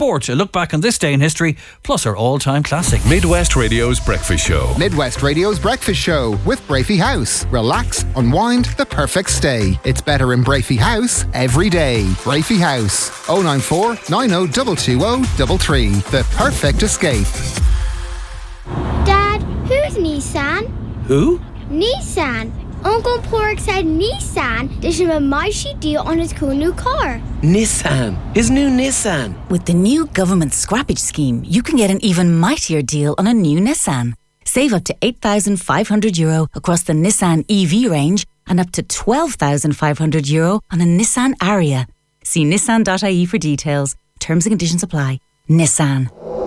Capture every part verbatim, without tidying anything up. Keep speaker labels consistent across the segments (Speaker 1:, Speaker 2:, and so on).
Speaker 1: sport, a look back on this day in history, plus our all-time classic.
Speaker 2: Midwest Radio's Breakfast Show.
Speaker 3: Midwest Radio's Breakfast Show with Brafey House. Relax, unwind, the perfect stay. It's better in Brafey House every day. Brafey House. oh nine four, nine oh two two oh three three. The perfect escape.
Speaker 4: Dad, who's Nissan?
Speaker 1: Who?
Speaker 4: Nissan. Uncle Pork said Nissan did him a mighty deal on his cool new car.
Speaker 5: Nissan. His new Nissan.
Speaker 6: With the new government scrappage scheme, you can get an even mightier deal on a new Nissan. Save up to eight thousand five hundred euro across the Nissan E V range and up to twelve thousand five hundred euro on a Nissan Ariya. See nissan dot I E for details. Terms and conditions apply. Nissan.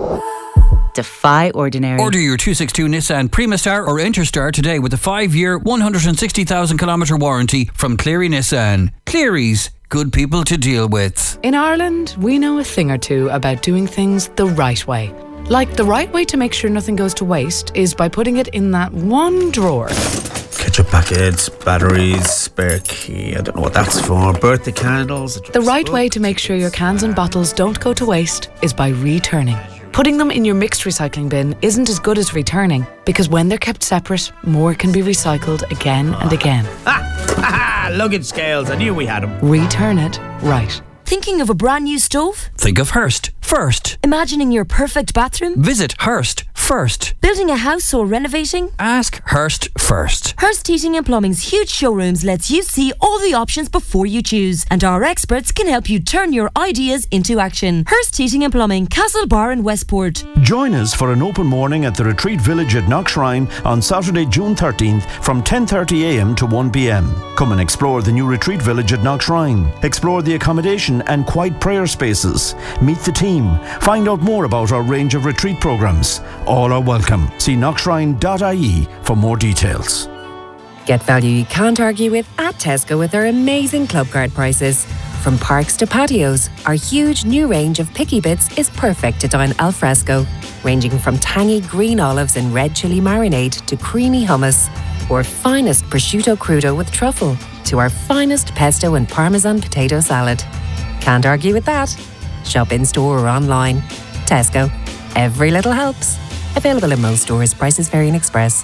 Speaker 6: Defy ordinary.
Speaker 1: Order your two sixty-two Nissan Primastar or Interstar today with a five-year, one hundred sixty thousand kilometre warranty from Cleary Nissan. Cleary's, good people to deal with.
Speaker 7: In Ireland, we know a thing or two about doing things the right way. Like the right way to make sure nothing goes to waste is by putting it in that one drawer.
Speaker 8: Ketchup packets, batteries, spare key, I don't know what that's for, birthday candles.
Speaker 7: The right way to make sure your cans and bottles don't go to waste is by returning. Putting them in your mixed recycling bin isn't as good as returning, because when they're kept separate, more can be recycled again and again.
Speaker 8: Ah! Luggage scales, I knew we had them.
Speaker 7: Return it right.
Speaker 9: Thinking of a brand new stove?
Speaker 1: Think of Hearst first.
Speaker 9: Imagining your perfect bathroom?
Speaker 1: Visit Hearst first.
Speaker 9: Building a house or renovating?
Speaker 1: Ask Hearst first.
Speaker 9: Hearst Heating and Plumbing's huge showrooms lets you see all the options before you choose, and our experts can help you turn your ideas into action. Hearst Heating and Plumbing, Castlebar and Westport.
Speaker 10: Join us for an open morning at the Retreat Village at Knockshrine on Saturday, June thirteenth from ten thirty a m to one p m. Come and explore the new Retreat Village at Knockshrine. Explore the accommodation and quiet prayer spaces. Meet the team. Find out more about our range of retreat programs. All are welcome. See knockshrine dot I E for more details.
Speaker 11: Get value you can't argue with at Tesco with our amazing club card prices. From parks to patios, our huge new range of picky bits is perfect to dine al fresco, ranging from tangy green olives and red chili marinade to creamy hummus, or finest prosciutto crudo with truffle, to our finest pesto and parmesan potato salad. Can't argue with that. Shop in store or online. Tesco. Every little helps. Available in most stores. Prices vary in Express.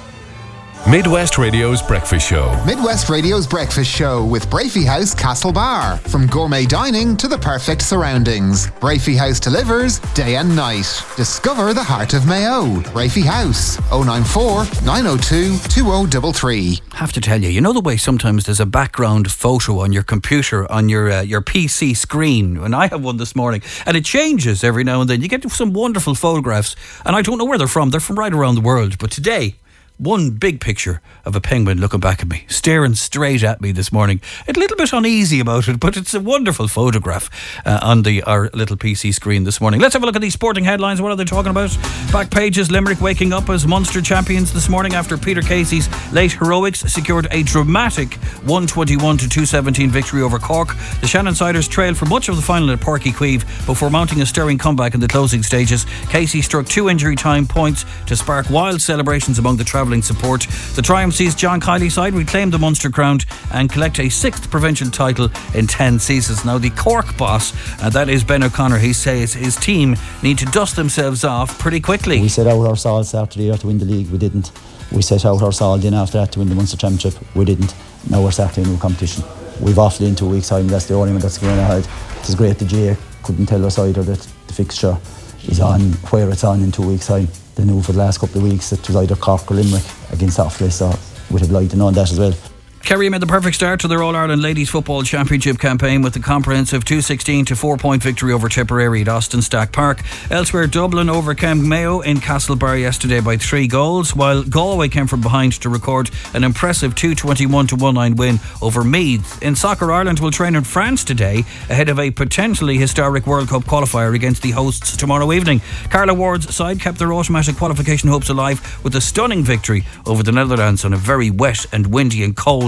Speaker 2: Midwest Radio's Breakfast Show.
Speaker 3: Midwest Radio's Breakfast Show with Brafey House Castlebar. From gourmet dining to the perfect surroundings, Brafey House delivers day and night. Discover the heart of Mayo. Brafey House. oh nine four, nine oh two, two oh three three.
Speaker 1: Have to tell you, you know the way sometimes there's a background photo on your computer, on your uh, your P C screen, and I have one this morning, and it changes every now and then. You get some wonderful photographs, and I don't know where they're from. They're from right around the world, but today, one big picture of a penguin looking back at me, staring straight at me this morning. A little bit uneasy about it, but it's a wonderful photograph uh, on the our little P C screen this morning. Let's have a look at these sporting headlines. What are they talking about? Back pages, Limerick waking up as Munster champions this morning after Peter Casey's late heroics secured a dramatic one twenty-one to two seventeen victory over Cork. The Shannonsiders trailed for much of the final at Páirc Uí Chaoimh before mounting a stirring comeback in the closing stages. Casey struck two injury time points to spark wild celebrations among the travelling support. The Triumph sees John Kiley's side reclaim the Munster crown and collect a sixth provincial title in ten seasons. Now the Cork boss, and that is Ben O'Connor, he says his team need to dust themselves off pretty quickly.
Speaker 12: We set out our swords after the year to win the league, we didn't. We set out our swords in after that to win the Munster Championship, we didn't. Now we're starting a new competition. We've offed in two weeks time, that's the only one that's going ahead. It's great the G A couldn't tell us either that the fixture is on where it's on in two weeks time. They knew for the last couple of weeks that it was either Cork or Limerick against Offaly, so we'd have liked to know that as well.
Speaker 1: Kerry made the perfect start to their All-Ireland Ladies Football Championship campaign with a comprehensive two sixteen to four point victory over Tipperary at Austin Stack Park. Elsewhere, Dublin overcame Mayo in Castlebar yesterday by three goals, while Galway came from behind to record an impressive two twenty-one to nineteen win over Meath. In soccer, Ireland will train in France today ahead of a potentially historic World Cup qualifier against the hosts tomorrow evening. Carla Ward's side kept their automatic qualification hopes alive with a stunning victory over the Netherlands on a very wet and windy and cold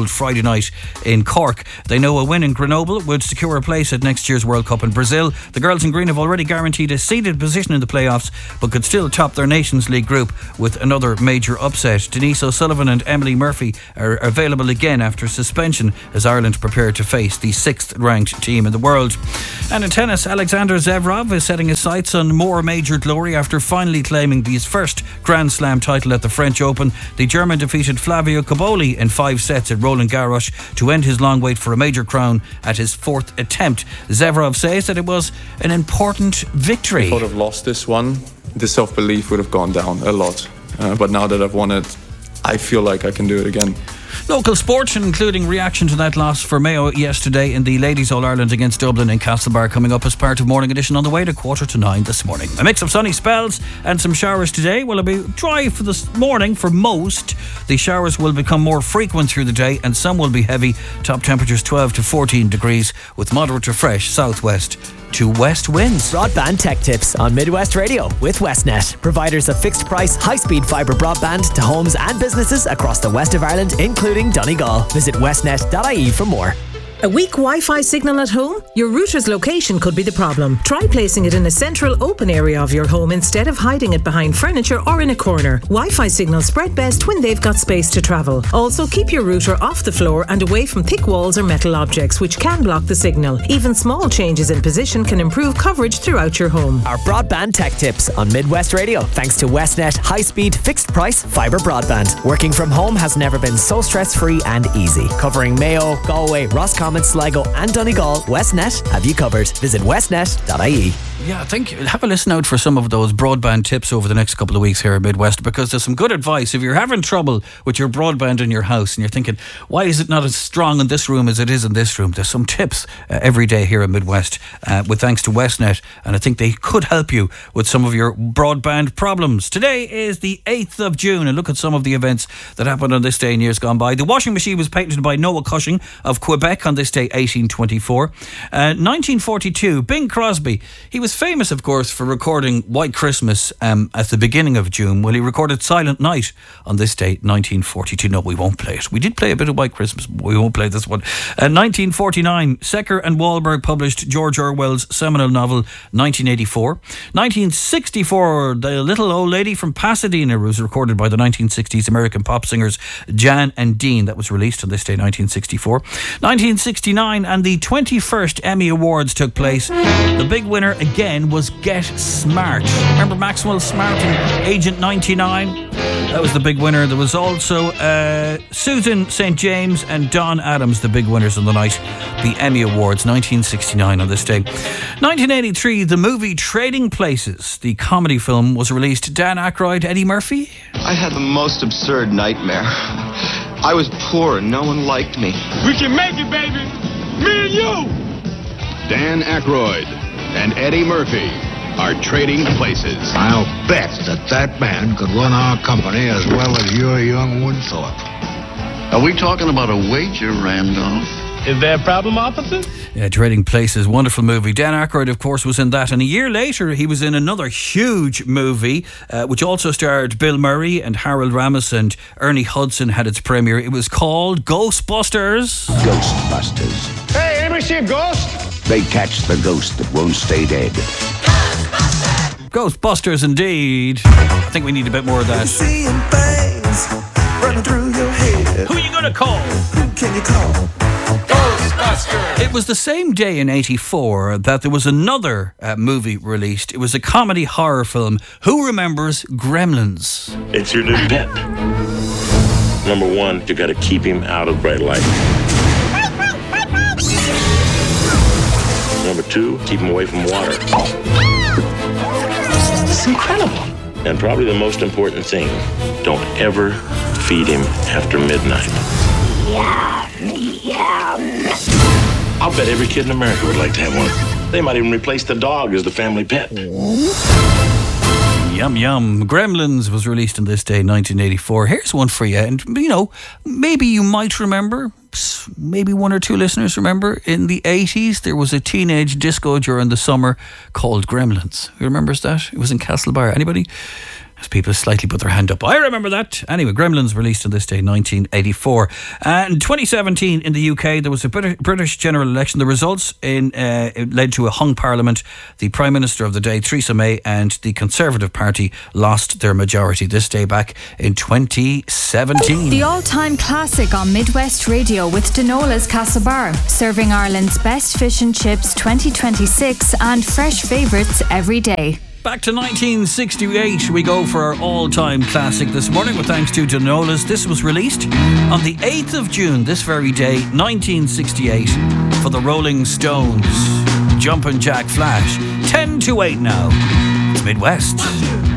Speaker 1: cold Friday night in Cork. They know a win in Grenoble would secure a place at next year's World Cup in Brazil. The girls in green have already guaranteed a seeded position in the playoffs, but could still top their Nations League group with another major upset. Denise O'Sullivan and Emily Murphy are available again after suspension as Ireland prepare to face the sixth ranked team in the world. And in tennis, Alexander Zverev is setting his sights on more major glory after finally claiming his first Grand Slam title at the French Open. The German defeated Flavio Cobolli in five sets at Roland Garros to end his long wait for a major crown at his fourth attempt. Zverev says that it was an important victory.
Speaker 13: If I would have lost this one, the self-belief would have gone down a lot. Uh, but now that I've won it, I feel like I can do it again.
Speaker 1: Local sports, including reaction to that loss for Mayo yesterday in the Ladies All-Ireland against Dublin in Castlebar, coming up as part of Morning Edition on the way to quarter to nine this morning. A mix of sunny spells and some showers today. Will it be dry for this morning for most? The showers will become more frequent through the day and some will be heavy. Top temperatures twelve to fourteen degrees with moderate to fresh southwest to west winds.
Speaker 14: Broadband tech tips on Midwest Radio with Westnet, providers of fixed price, high speed fibre broadband to homes and businesses across the west of Ireland, including Donegal. Visit westnet dot I E for more.
Speaker 15: A weak Wi-Fi signal at home? Your router's location could be the problem. Try placing it in a central open area of your home instead of hiding it behind furniture or in a corner. Wi-Fi signals spread best when they've got space to travel. Also, keep your router off the floor and away from thick walls or metal objects, which can block the signal. Even small changes in position can improve coverage throughout your home.
Speaker 14: Our broadband tech tips on Midwest Radio, thanks to Westnet high-speed, fixed-price fibre broadband. Working from home has never been so stress-free and easy. Covering Mayo, Galway, Roscommon, Sligo and Donegal, Westnet have you covered. Visit westnet dot I E.
Speaker 1: Yeah, I think have a listen out for some of those broadband tips over the next couple of weeks here in Midwest, because there's some good advice. If you're having trouble with your broadband in your house and you're thinking, why is it not as strong in this room as it is in this room? There's some tips uh, every day here in Midwest uh, with thanks to Westnet, and I think they could help you with some of your broadband problems. Today is the eighth of June, and look at some of the events that happened on this day in years gone by. The washing machine was patented by Noah Cushing of Quebec on this day, eighteen twenty-four. Uh, nineteen forty-two, Bing Crosby. He was famous, of course, for recording White Christmas um, at the beginning of June. Well, he recorded Silent Night on this date, nineteen forty-two. No, we won't play it. We did play a bit of White Christmas, but we won't play this one. Uh, nineteen forty-nine, Secker and Wahlberg published George Orwell's seminal novel, nineteen eighty-four. nineteen sixty-four, The Little Old Lady from Pasadena was recorded by the nineteen sixties American pop singers Jan and Dean. That was released on this day, nineteen sixty-four. nineteen sixty-nine, and the twenty-first Emmy Awards took place. The big winner again was Get Smart. Remember Maxwell Smart and Agent ninety-nine? That was the big winner. There was also uh, Susan Saint James and Don Adams, the big winners on the night. The Emmy Awards, nineteen sixty-nine on this day. nineteen eighty-three, the movie Trading Places, the comedy film, was released. Dan Aykroyd, Eddie Murphy.
Speaker 16: I had the most absurd nightmare. I was poor and no one liked me.
Speaker 17: We can make it, baby. Me and you. Dan Aykroyd and Eddie Murphy are trading places.
Speaker 18: I'll bet that that man could run our company as well as your young Woodthorpe.
Speaker 17: Are we talking about a wager, Randolph? Is there a problem, officer?
Speaker 1: Yeah, Trading Places, wonderful movie. Dan Aykroyd, of course, was in that. And a year later, he was in another huge movie, uh, which also starred Bill Murray and Harold Ramis, and Ernie Hudson had its premiere. It was called Ghostbusters.
Speaker 18: Ghostbusters.
Speaker 17: Hey, anybody see a ghost?
Speaker 18: They catch the ghost that won't stay dead.
Speaker 1: Ghostbusters! Ghostbusters, indeed. I think we need a bit more of that.
Speaker 19: Seeing things running through your head.
Speaker 1: Who are you going to call?
Speaker 19: Who can you call? Ghostbusters!
Speaker 1: It was the same day in eighty-four that there was another uh, movie released. It was a comedy horror film. Who remembers Gremlins?
Speaker 20: It's your new pet. Number one, you got to keep him out of bright light. Number two, keep him away from water.
Speaker 19: It's incredible.
Speaker 20: And probably the most important thing, don't ever feed him after midnight.
Speaker 19: Yum, yum.
Speaker 20: I'll bet every kid in America would like to have one. They might even replace the dog as the family pet.
Speaker 1: Yum, yum. Gremlins was released on this day, nineteen eighty-four. Here's one for you. And, you know, maybe you might remember, maybe one or two listeners remember, in the eighties, there was a teenage disco during the summer called Gremlins. Who remembers that? It was in Castlebar. Anybody? As people slightly put their hand up. I remember that. Anyway, Gremlins released on this day, nineteen eighty-four. And in twenty seventeen in the U K, there was a British, British general election. The results in uh, it led to a hung parliament. The Prime Minister of the day, Theresa May, and the Conservative Party lost their majority this day back in twenty seventeen.
Speaker 21: The all-time classic on Midwest Radio with Denola's Castlebar, serving Ireland's best fish and chips twenty twenty-six and fresh favourites every day.
Speaker 1: Back to nineteen sixty-eight, we go for our all-time classic this morning with thanks to Denola's. This was released on the eighth of June, this very day, nineteen sixty-eight, for the Rolling Stones. Jumpin' Jack Flash. ten to eight now. It's Midwest.